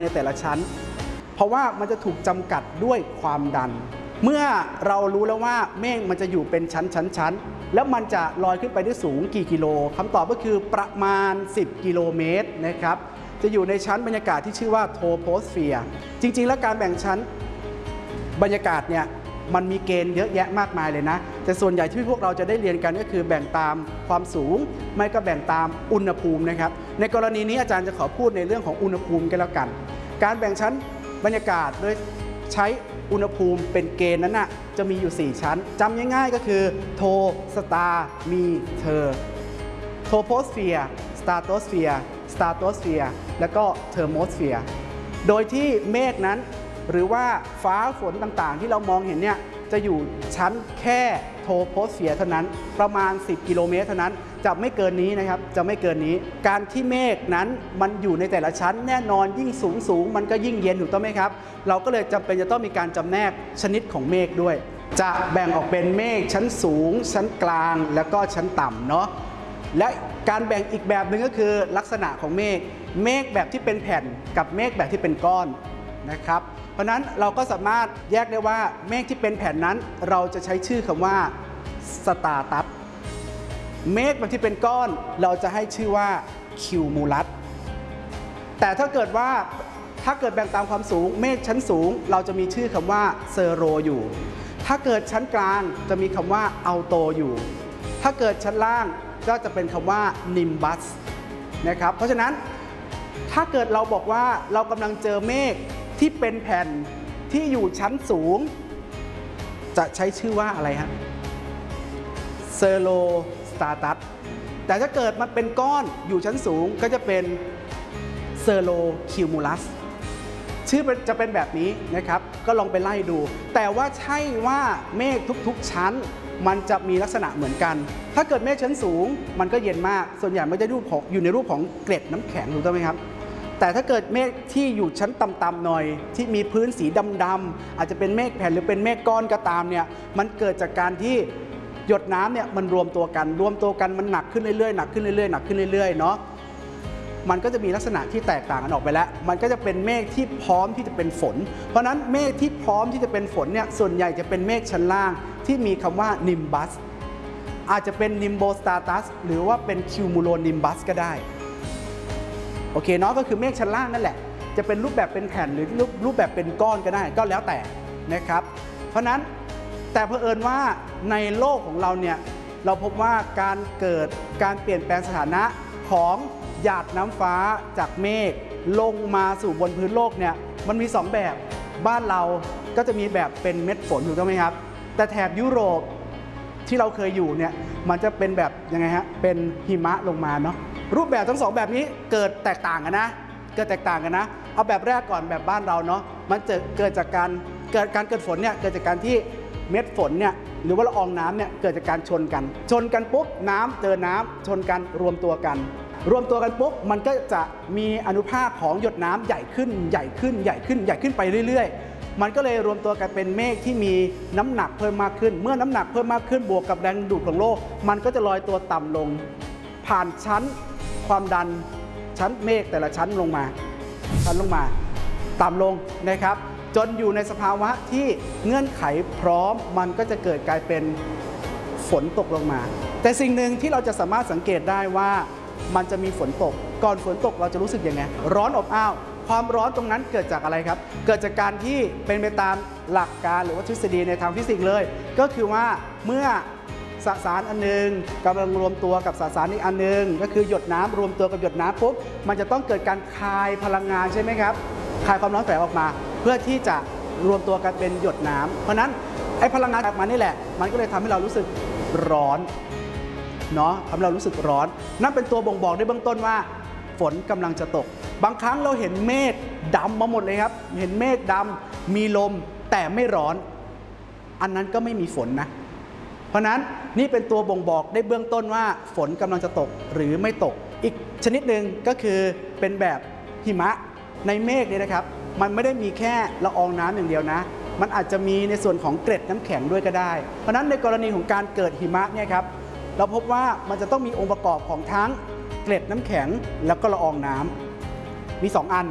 ในแต่ละชั้นเพราะว่ามันจะถูกจำกัดด้วยความดันเมื่อเรารู้แล้วว่าเมฆมันจะอยู่เป็นชั้นแล้วมันจะลอยขึ้นไปได้สูงกี่กิโลคำตอบก็คือประมาณ10กิโลเมตรนะครับจะอยู่ในชั้นบรรยากาศที่ชื่อว่าโทโพสเฟียร์จริงๆแล้วการแบ่งชั้นบรรยากาศเนี่ยมันมีเกณฑ์เยอะแยะมากมายเลยนะแต่ส่วนใหญ่ที่พวกเราจะได้เรียนกันก็คือแบ่งตามความสูงไม่ก็แบ่งตามอุณหภูมินะครับในกรณีนี้อาจารย์จะขอพูดในเรื่องของอุณหภูมิกันแล้วกันการแบ่งชั้นบรรยากาศโดยใช้อุณหภูมิเป็นเกณฑ์นั้นจะมีอยู่4ชั้นจำง่ายๆก็คือโทสตาร์มีเธอโทโพสเฟียร์สตาร์โตสเฟียร์สตาร์โตสเฟียร์แล้วก็เทอร์โมสเฟียร์โดยที่เมฆนั้นหรือว่าฟ้าฝนต่างๆที่เรามองเห็นเนี่ยจะอยู่ชั้นแค่โทโพสเฟียร์เท่านั้นประมาณ10กิโลเมตรเท่านั้นจะไม่เกินนี้นะครับจะไม่เกินนี้การที่เมฆนั้นมันอยู่ในแต่ละชั้นแน่นอนยิ่งสูงมันก็ยิ่งเย็นถูกต้องไหมครับเราก็เลยจำเป็นจะต้องมีการจำแนกชนิดของเมฆด้วยจะแบ่งออกเป็นเมฆชั้นสูงชั้นกลางแล้วก็ชั้นต่ำเนาะและการแบ่งอีกแบบหนึ่งก็คือลักษณะของเมฆแบบที่เป็นแผ่นกับเมฆแบบที่เป็นก้อนนะครับเพราะนั้นเราก็สามารถแยกได้ว่าเมฆที่เป็นแผ่นนั้นเราจะใช้ชื่อคำว่าสตาร์ตัสเมฆแบบที่เป็นก้อนเราจะให้ชื่อว่าคิวมูลัสแต่ถ้าเกิดแบ่งตามความสูงเมฆชั้นสูงเราจะมีชื่อคำว่าเซอโรอยู่ถ้าเกิดชั้นกลางจะมีคำว่าอัลโตอยู่ถ้าเกิดชั้นล่างก็จะเป็นคำว่านิมบัสนะครับเพราะฉะนั้นถ้าเกิดเราบอกว่าเรากำลังเจอเมฆที่เป็นแผ่นที่อยู่ชั้นสูงจะใช้ชื่อว่าอะไรฮะเซโรสตาตัสแต่ถ้าเกิดมันเป็นก้อนอยู่ชั้นสูงก็จะเป็นเซโรคิวมูลัสชื่อจะเป็นแบบนี้นะครับก็ลองไปไล่ดูแต่ว่าใช่ว่าเมฆทุกๆชั้นมันจะมีลักษณะเหมือนกันถ้าเกิดเมฆชั้นสูงมันก็เย็นมากส่วนใหญ่มันจะอยู่ในรูปของเกล็ดน้ำแข็งถูกต้องไหมครับแต่ถ้าเกิดเมฆที่อยู่ชั้นต่ำๆหน่อยที่มีพื้นสีดำๆอาจจะเป็นเมฆแผ่นหรือเป็นเมฆก้อนก็ตามเนี่ยมันเกิดจากการที่หยดน้ำเนี่ยมันรวมตัวกันมันหนักขึ้นเรื่อยๆหนักขึ้นเรื่อยๆหนักขึ้นเรื่อยๆเนาะมันก็จะมีลักษณะที่แตกต่างกันออกไปแล้วมันก็จะเป็นเมฆที่พร้อมที่จะเป็นฝนเพราะนั้นเมฆที่พร้อมที่จะเป็นฝนเนี่ยส่วนใหญ่จะเป็นเมฆชั้นล่างที่มีคำว่านิมบัสอาจจะเป็นนิมโบสตาตัสหรือว่าเป็นคิวมูโลนิมบัสก็ได้โอเคเนาะก็คือเมฆชั้นล่างนั่นแหละจะเป็นรูปแบบเป็นแผ่นหรือรูปแบบเป็นก้อนก็ได้ก็แล้วแต่นะครับเพราะนั้นแต่เผอิญว่าในโลกของเราเนี่ยเราพบว่าการเกิดการเปลี่ยนแปลงสถานะของหยาดน้ำฟ้าจากเมฆลงมาสู่บนพื้นโลกเนี่ยมันมี2แบบบ้านเราก็จะมีแบบเป็นเม็ดฝนถูกต้องไหมครับแต่แถบยุโรปที่เราเคยอยู่เนี่ยมันจะเป็นแบบยังไงฮะเป็นหิมะลงมาเนาะรูปแบบทั้ง2แบบนี้เกิดแตกต่างกันนะเอาแบบแรกก่อนแบบบ้านเราเนาะมันจะเกิดจากการเกิดฝนเนี่ยเกิดจากการที่เม็ดฝนเนี่ยหรือว่าละอองน้ำเนี่ยเกิดจากการชนกันปุ๊บน้ำเจอน้ำชนกันรวมตัวกันปุ๊บมันก็จะมีอนุภาคของหยดน้ำใหญ่ขึ้นไปเรื่อยๆมันก็เลยรวมตัวกันเป็นเมฆที่มีน้ำหนักเพิ่มมากขึ้นเมื่อน้ำหนักเพิ่มมากขึ้นบวกกับแรงดูดของโลกมันก็จะลอยตัวต่ำลงผ่านชั้นความดันชั้นเมฆแต่ละชั้นลงมาต่ำลงนะครับจนอยู่ในสภาวะที่เงื่อนไขพร้อมมันก็จะเกิดกลายเป็นฝนตกลงมาแต่สิ่งหนึ่งที่เราจะสามารถสังเกตได้ว่ามันจะมีฝนตกก่อนฝนตกเราจะรู้สึกยังไงร้อนอบอ้าวความร้อนตรงนั้นเกิดจากอะไรครับเกิดจากการที่เป็นไปตามหลักการหรือว่าทฤษฎีในทางฟิสิกส์เลยก็คือว่าเมื่อสสารอันนึงกำลังรวมตัวกับสสารอีกอันนึงก็คือหยดน้ำรวมตัวกับหยดน้ำปุ๊บมันจะต้องเกิดการคายพลังงานใช่ไหมครับคายความร้อนแฝงออกมาเพื่อที่จะรวมตัวกันเป็นหยดน้ำเพราะนั้นไอ้พลังงานออกมานี่แหละมันก็เลยทำให้เรารู้สึกร้อนเนาะทำให้เรารู้สึกร้อนนั่นเป็นตัวบ่งบอกในเบื้องต้นว่าฝนกำลังจะตกบางครั้งเราเห็นเมฆดำมาหมดเลยครับเห็นเมฆดำมีลมแต่ไม่ร้อนอันนั้นก็ไม่มีฝนนะเพราะนั้นนี่เป็นตัวบ่งบอกได้เบื้องต้นว่าฝนกำลังจะตกหรือไม่ตกอีกชนิดหนึ่งก็คือเป็นแบบหิมะในเมฆเนี่ยนะครับมันไม่ได้มีแค่ละอองน้ำอย่างเดียวนะมันอาจจะมีในส่วนของเกล็ดน้ำแข็งด้วยก็ได้เพราะนั้นในกรณีของการเกิดหิมะเนี่ยครับเราพบว่ามันจะต้องมีองค์ประกอบของทั้งเกล็ดน้ำแข็งแล้วก็ละอองน้ำมี2อัน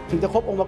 ถึงจะครบองค์ประกอบ